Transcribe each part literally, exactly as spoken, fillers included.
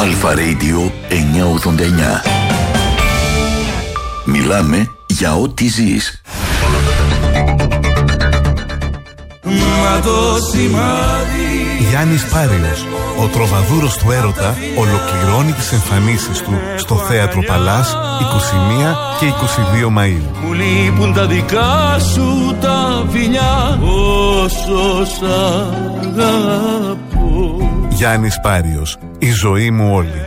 Αλφα Radio εννιακόσια ογδόντα εννιά. Μιλάμε για ό,τι ζεις. Μα το σημάδι... Γιάννης Πάριος, ο τροβαδούρος του έρωτα, ολοκληρώνει τις εμφανίσεις του στο Θέατρο Παλάς είκοσι μία και είκοσι δύο Μαΐου. Μου λείπουν τα δικά σου τα φιλιά, όσο σ' αγαπώ. Γιάννης Πάριος, η ζωή μου όλη.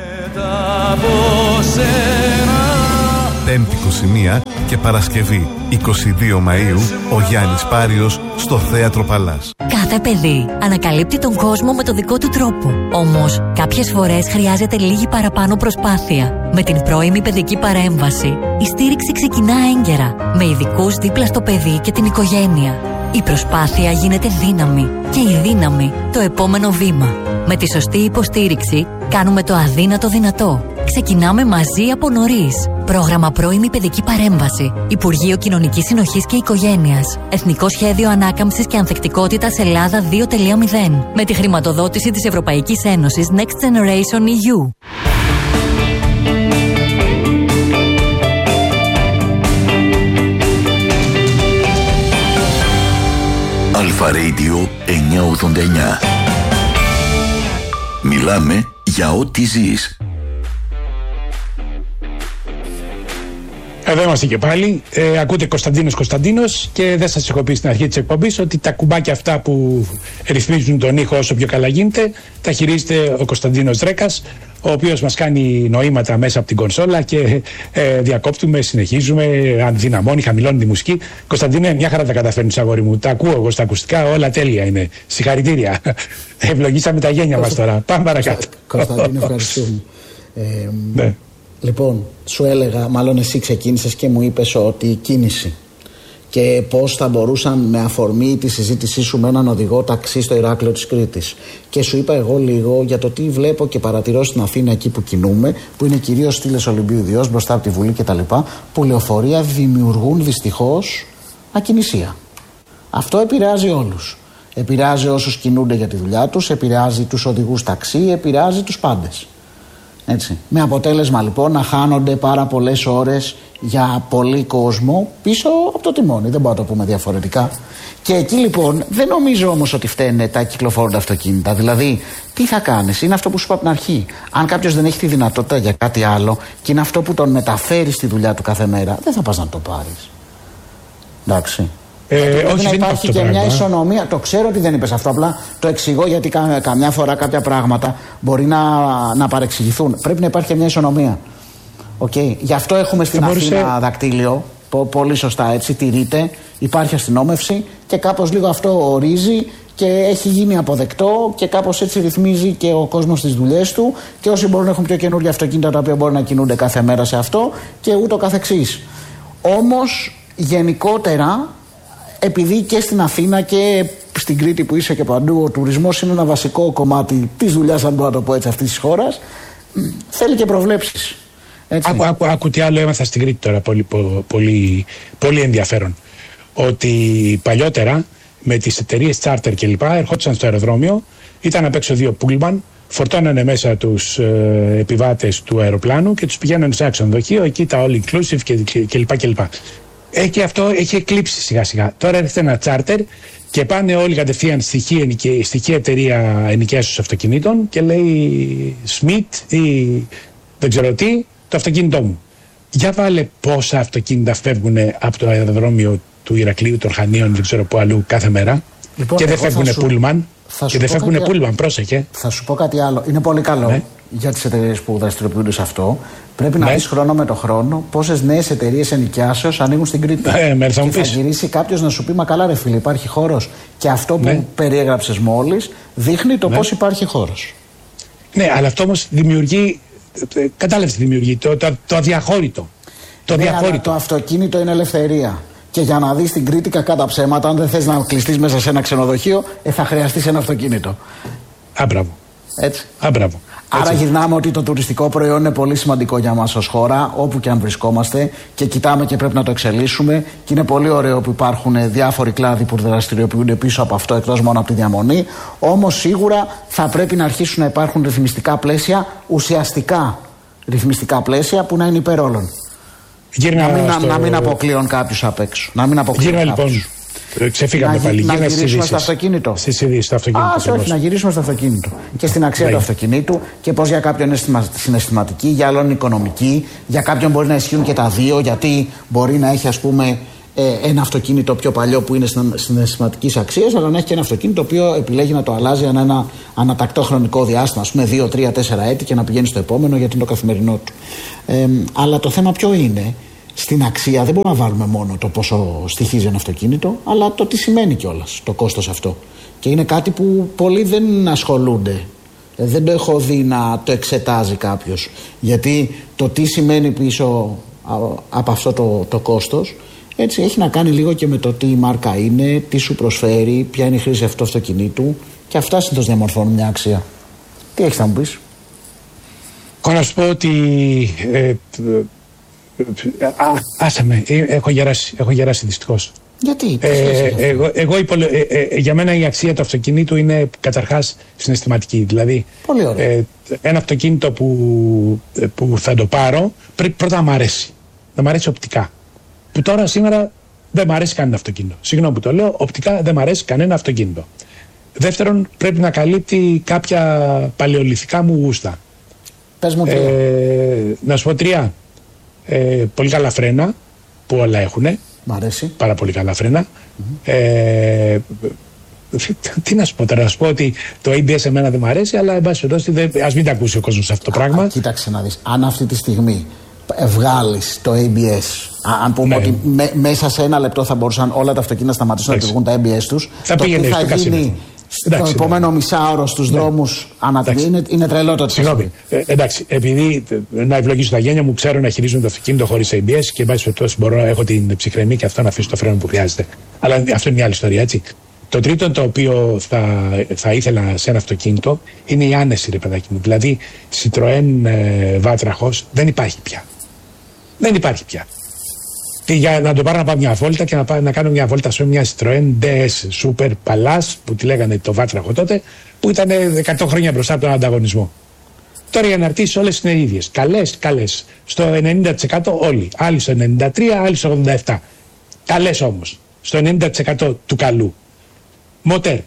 Πέμπτη είκοσι μία και Παρασκευή είκοσι δύο Μαΐου, ο Γιάννης Πάριος στο Θέατρο Παλάς. Κάθε παιδί ανακαλύπτει τον κόσμο με το δικό του τρόπο. Όμως, κάποιες φορές χρειάζεται λίγη παραπάνω προσπάθεια. Με την πρώιμη παιδική παρέμβαση, η στήριξη ξεκινά έγκαιρα, με ειδικούς δίπλα στο παιδί και την οικογένεια. Η προσπάθεια γίνεται δύναμη και η δύναμη το επόμενο βήμα. Με τη σωστή υποστήριξη, κάνουμε το αδύνατο δυνατό. Ξεκινάμε μαζί από νωρίς. Πρόγραμμα πρώιμη παιδική παρέμβαση. Υπουργείο Κοινωνικής Συνοχής και Οικογένειας. Εθνικό Σχέδιο Ανάκαμψης και Ανθεκτικότητας Ελλάδα δύο τελεία μηδέν. Με τη χρηματοδότηση της Ευρωπαϊκής Ένωσης Next Generation ι γιου. Αλφα Radio εννιακόσια ογδόντα εννιά. Μιλάμε για ό,τι ζεις. Εδώ είμαστε και πάλι. Ε, ακούτε Κωνσταντίνος Κωνσταντίνος και δεν σας έχω πει στην αρχή της εκπομπής ότι τα κουμπάκια αυτά που ρυθμίζουν τον ήχο όσο πιο καλά γίνεται τα χειρίζεται ο Κωνσταντίνος Δρέκας, ο οποίος μας κάνει νοήματα μέσα από την κονσόλα και ε, διακόπτουμε, συνεχίζουμε, αν δυναμώνει, χαμηλώνει τη μουσική. Κωνσταντίνε, μια χαρά τα καταφέρνεις, αγόρι μου. Τα ακούω εγώ στα ακουστικά, όλα τέλεια είναι. Συγχαρητήρια. Ευλογήσαμε τα γένια μας τώρα. Πάμε παρακάτω. Κωνσταντίνε, ευχαριστούμε. Ε, ναι. Λοιπόν, σου έλεγα, μάλλον εσύ ξεκίνησες και μου είπες ότι η κίνηση και πώς θα μπορούσαν με αφορμή τη συζήτησή σου με έναν οδηγό ταξί στο Ηράκλειο της Κρήτης. Και σου είπα εγώ λίγο για το τι βλέπω και παρατηρώ στην Αθήνα εκεί που κινούμε, που είναι κυρίως στήλες Ολυμπίου Ιδιός μπροστά από τη Βουλή κτλ. Που λεωφορεία δημιουργούν δυστυχώς ακινησία. Αυτό επηρεάζει όλους. Επηρεάζει όσους κινούνται για τη δουλειά τους, επηρεάζει τους οδηγούς ταξί, επηρεάζει τους πάντες. Έτσι. Με αποτέλεσμα λοιπόν να χάνονται πάρα πολλές ώρες για πολύ κόσμο πίσω από το τιμόνι. Δεν μπορώ να το πούμε διαφορετικά. Και εκεί λοιπόν δεν νομίζω όμως ότι φταίνε τα κυκλοφορούντα αυτοκίνητα. Δηλαδή, τι θα κάνεις, είναι αυτό που σου είπα από την αρχή. Αν κάποιος δεν έχει τη δυνατότητα για κάτι άλλο και είναι αυτό που τον μεταφέρει στη δουλειά του κάθε μέρα, δεν θα πας να το πάρεις. Εντάξει. Ε, γιατί όχι, να δεν υπάρχει και πράγμα. μια ισονομία. Το ξέρω ότι δεν είπες αυτό, απλά το εξηγώ γιατί κα, καμιά φορά κάποια πράγματα μπορεί να, να παρεξηγηθούν. Πρέπει να υπάρχει και μια ισονομία. Okay. Γι' αυτό έχουμε στην Αθήνα μπορούσε... δακτύλιο. Πο, πολύ σωστά έτσι, τηρείται. Υπάρχει αστυνόμευση και κάπως λίγο αυτό ορίζει και έχει γίνει αποδεκτό και κάπως έτσι ρυθμίζει και ο κόσμος τις δουλειές του. Και όσοι μπορούν να έχουν πιο καινούργια αυτοκίνητα τα οποία μπορούν να κινούνται κάθε μέρα σε αυτό και ούτω καθεξής. Όμως γενικότερα, επειδή και στην Αθήνα και στην Κρήτη που είσαι και παντού ο τουρισμός είναι ένα βασικό κομμάτι της δουλειάς, αν μπορώ να το πω έτσι, αυτής της χώρας, θέλει και προβλέψεις. Έτσι. Άκου, άκου, άκου τι άλλο έμαθα στην Κρήτη τώρα, πολύ, πολύ, πολύ ενδιαφέρον. Ότι παλιότερα με τις εταιρείες charter και λοιπά ερχόντουσαν στο αεροδρόμιο, ήταν απ' έξω δύο πούλμαν, φορτώνανε μέσα τους ε, επιβάτες του αεροπλάνου και τους πηγαίνανε σε ένα ξενοδοχείο, εκεί τα all inclusive και, και, και λοιπά και λοιπά. Ε, και αυτό έχει εκλείψει σιγά σιγά. Τώρα έρχεται ένα charter και πάνε όλοι κατευθείαν στοιχεία εταιρεία ενοικιάσεως αυτοκινήτων και λέει Smith ή δεν ξέρω τι, το αυτοκίνητό μου. Για βάλε πόσα αυτοκίνητα φεύγουν από το αεροδρόμιο του Ηρακλείου, των Ορχανίων, δεν ξέρω πού αλλού κάθε μέρα. Λοιπόν, και δεν φεύγουν σου... πούλμαν. Και δεν φεύγουν πούλμαν, πρόσεχε. Θα σου πω κάτι άλλο. Είναι πολύ καλό ναι. για τις εταιρείες που δραστηριοποιούνται σε αυτό. Πρέπει να ναι. δεις χρόνο με το χρόνο πόσες νέες εταιρείες ενοικιάσεως ανοίγουν στην Κρήτη. Ναι, θα, και θα γυρίσει κάποιος να σου πει: μα καλά, ρε φίλε, υπάρχει χώρος. Και αυτό που ναι. περιέγραψες μόλις δείχνει το ναι. πώς υπάρχει χώρος. Ναι, αλλά αυτό όμως δημιουργεί. Κατάλαβες τι δημιουργεί. Το, το, το αδιαχώρητο. Το, ναι, διαχώρητο. το αυτοκίνητο είναι ελευθερία. Και για να δεις την Κρήτη κακά τα ψέματα, αν δεν θες να κλειστείς μέσα σε ένα ξενοδοχείο, ε, θα χρειαστείς ένα αυτοκίνητο. Α, μπράβο. Έτσι. Α, μπράβο. Άρα Έτσι. γυρνάμε ότι το τουριστικό προϊόν είναι πολύ σημαντικό για μας ως χώρα, όπου και αν βρισκόμαστε, και κοιτάμε και πρέπει να το εξελίσσουμε. Και είναι πολύ ωραίο που υπάρχουν διάφοροι κλάδοι που δραστηριοποιούνται πίσω από αυτό, εκτός μόνο από τη διαμονή. Όμως σίγουρα θα πρέπει να αρχίσουν να υπάρχουν ρυθμιστικά πλαίσια, ουσιαστικά ρυθμιστικά πλαίσια που να είναι υπέρ όλων. Γύρνα να, μην, στο... να μην αποκλείουν κάποιους απ' έξω. Να μην αποκλείουν Γύρνα κάποιους. λοιπόν. Ξεφύγαμε να, πάλι. Να Γύρνα γυρίσουμε στις στο αυτοκίνητο. Στις ειδήσεις, στο αυτοκίνητο. Α, όχι, να γυρίσουμε στο αυτοκίνητο. Και στην αξία ναι. του αυτοκινήτου και πώς για κάποιον είναι συναισθηματική, για άλλον οικονομική. Για κάποιον μπορεί να ισχύουν και τα δύο, γιατί μπορεί να έχει, ας πούμε, ένα αυτοκίνητο πιο παλιό που είναι συναισθηματικής αξίας, αλλά να έχει και ένα αυτοκίνητο το οποίο επιλέγει να το αλλάζει ανά ένα ανατακτό χρονικό διάστημα, ας πούμε δύο, τρία, τέσσερα έτη, και να πηγαίνει στο επόμενο γιατί είναι το καθημερινό του. Ε, αλλά το θέμα ποιο είναι? Στην αξία δεν μπορούμε να βάλουμε μόνο το πόσο στοιχίζει ένα αυτοκίνητο, αλλά το τι σημαίνει κιόλας το κόστος αυτό. Και είναι κάτι που πολλοί δεν ασχολούνται. Δεν το έχω δει να το εξετάζει κάποιος. Γιατί το τι σημαίνει πίσω από αυτό το, το κόστος, έτσι, έχει να κάνει λίγο και με το τι η μάρκα είναι, τι σου προσφέρει, ποια είναι η χρήση αυτού του αυτοκινήτου, και αυτά συνήθως διαμορφώνουν μια αξία. Τι έχεις να μου πεις? Έχω να σου πω ότι. Ε, Α, άσε με, έχω γεράσει, έχω γεράσει δυστυχώς. Γιατί? Ε, εγώ, εγώ υπολε... ε, ε, για μένα η αξία του αυτοκινήτου είναι καταρχάς συναισθηματική. Δηλαδή, πολύ ωραία. Ε, ένα αυτοκίνητο που, που θα το πάρω πρέπει πρώτα να μ' αρέσει. Να μ' αρέσει οπτικά. Που τώρα σήμερα δεν μ' αρέσει κανένα αυτοκίνητο. Συγγνώμη που το λέω, οπτικά δεν μ' αρέσει κανένα αυτοκίνητο. Δεύτερον, πρέπει να καλύπτει κάποια παλαιολιθικά μου γούστα. Πες μου τρία. Ε, να σου πω τρία. Ε, πολύ καλά φρένα που όλα έχουνε. Μ' αρέσει. Πάρα πολύ καλά φρένα. Mm-hmm. Ε, τι να σου πω τώρα, να σου πω ότι το έι μπι ες εμένα δεν μου αρέσει, αλλά εν πάση περιπτώσει ας μην τα ακούσει ο κόσμος αυτό το πράγμα. Α, κοίταξε να δεις, αν αυτή τη στιγμή βγάλεις το έι μπι ες, αν πούμε ναι. ότι με, μέσα σε ένα λεπτό θα μπορούσαν όλα τα αυτοκίνητα να σταματήσουν να λειτουργούν τα έι μπι ες τους, θα το τι θα γίνει στο εντάξει, επόμενο ναι. μισάωρο στους ναι. δρόμους ανατολή είναι, είναι τρελό το. Συγγνώμη, ε, εντάξει, επειδή να ευλογήσω τα γένια μου, ξέρω να χειρίζουν το αυτοκίνητο χωρίς έι μπι ες και εν πάση περιπτώσει μπορώ να έχω την ψυχραιμία και αυτό να αφήσω το φρένο που χρειάζεται. Αλλά αυτό είναι μια άλλη ιστορία, έτσι. Το τρίτο το οποίο θα, θα ήθελα σε ένα αυτοκίνητο είναι η άνεση, ρε παιδάκι μου. Δηλαδή, Citroën ε, Βάτραχος δεν υπάρχει πια. Δεν υπάρχει πια. Και για να το πάρω να πάω μια βόλτα και να, πάω, να κάνω μια βόλτα σε μια Citroën ντι ες Super Palace που τη λέγανε το Βάτραχο τότε, που ήταν εκατό χρόνια μπροστά από τον ανταγωνισμό. Τώρα οι αναρτήσεις όλες είναι ίδιες. Καλές, καλές. Στο ενενήντα τοις εκατό όλοι. Άλλοι στο ενενήντα τρία τοις εκατό, άλλοι στο ογδόντα επτά τοις εκατό. Καλές όμως. Στο ενενήντα τοις εκατό του καλού. Μοτέρ.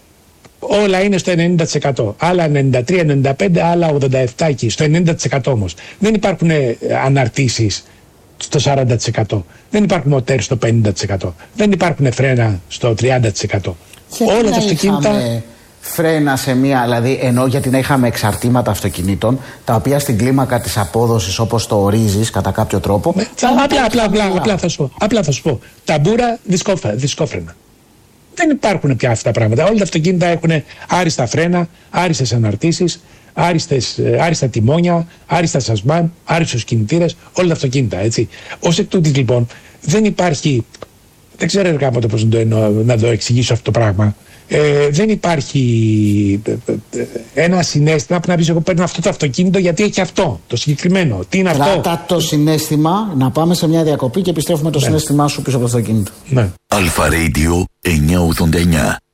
Όλα είναι στο ενενήντα τοις εκατό. Άλλα ενενήντα τρία ενενήντα πέντε, άλλα ογδόντα επτά εκεί. Στο ενενήντα τοις εκατό όμως. Δεν υπάρχουν αναρτήσεις στο σαράντα τοις εκατό. Δεν υπάρχουν μοτέρ στο πενήντα τοις εκατό. Δεν υπάρχουν φρένα στο τριάντα τοις εκατό. Όλα τα αυτοκίνητα. Είχαμε φρένα σε μία, δηλαδή ενώ γιατί να είχαμε εξαρτήματα αυτοκινήτων, τα οποία στην κλίμακα της απόδοσης όπως το ορίζεις κατά κάποιο τρόπο. Με, θα, απλά, απλά, απλά, απλά, θα σου πω, απλά θα σου πω. Ταμπούρα, δισκόφρενα. Δεν υπάρχουν πια αυτά τα πράγματα. Όλα τα αυτοκίνητα έχουν άριστα φρένα, άριστες αναρτήσεις, άριστες, άριστα τιμόνια, άριστα σασμάν, άριστους κινητήρες, όλα τα αυτοκίνητα, έτσι. Ως εκ τούτης λοιπόν δεν υπάρχει, δεν ξέρω κάποτε πώς να το, εννοώ, να το εξηγήσω αυτό το πράγμα. Ε, δεν υπάρχει ένα συναίσθημα που να πεις εγώ παίρνω αυτό το αυτοκίνητο γιατί έχει αυτό το συγκεκριμένο. Τι είναι αυτό? Κράτα το συναίσθημα, να πάμε σε μια διακοπή και επιστρέφουμε το ναι. συναίσθημά σου πίσω από το αυτοκίνητο. Ναι. Αλφα Radio εννιακόσια ογδόντα εννιά.